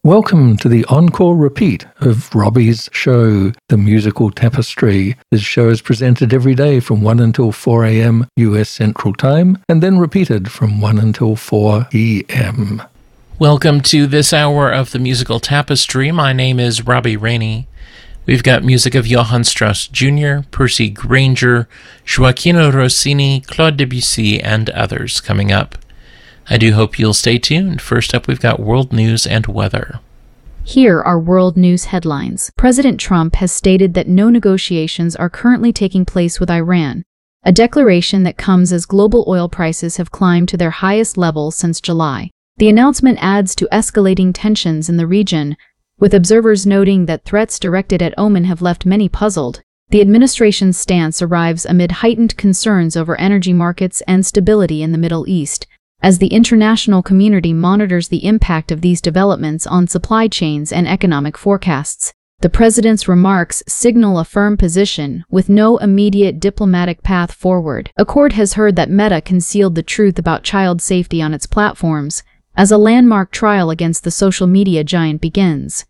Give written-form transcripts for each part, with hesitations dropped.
Welcome to the encore repeat of Robbie's show, The Musical Tapestry. This show is presented every day from 1 until 4 a.m. US Central Time, and then repeated from 1 until 4 p.m. Welcome to this hour of The Musical Tapestry. My name is Robbie Rainey. We've got music of Johann Strauss Jr., Percy Grainger, Gioacchino Rossini, Claude Debussy, and others coming up. I do hope you'll stay tuned. First up, we've got world news and weather. Here are world news headlines. President Trump has stated that no negotiations are currently taking place with Iran, a declaration that comes as global oil prices have climbed to their highest level since July. The announcement adds to escalating tensions in the region, with observers noting that threats directed at Oman have left many puzzled. The administration's stance arrives amid heightened concerns over energy markets and stability in the Middle East, as the international community monitors the impact of these developments on supply chains and economic forecasts. The president's remarks signal a firm position, with no immediate diplomatic path forward. Accord has heard that Meta concealed the truth about child safety on its platforms, as a landmark trial against the social media giant begins.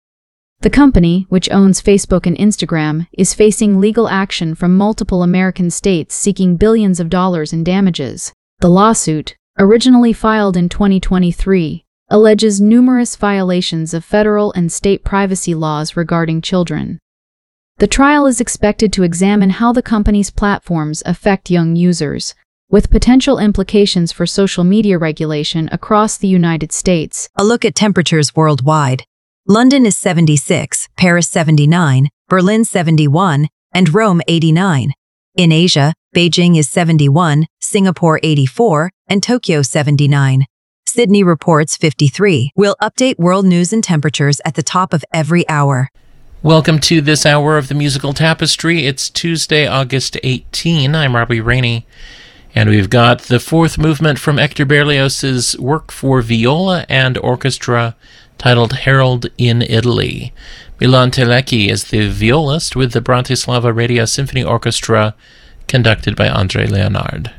The company, which owns Facebook and Instagram, is facing legal action from multiple American states seeking billions of dollars in damages. The lawsuit, originally filed in 2023, alleges numerous violations of federal and state privacy laws regarding children. The trial is expected to examine how the company's platforms affect young users, with potential implications for social media regulation across the United States. A look at temperatures worldwide. London is 76, Paris 79, Berlin 71, and Rome 89. In Asia, Beijing is 71, Singapore 84, and Tokyo 79. Sydney reports 53. We'll update world news and temperatures at the top of every hour. Welcome to this hour of The Musical Tapestry. It's Tuesday, August 18. I'm Robbie Rainey, and we've got the fourth movement from Hector Berlioz's work for viola and orchestra titled Herald in Italy. Milan Telecki is the violist with the Bratislava Radio Symphony Orchestra, conducted by André Leonard.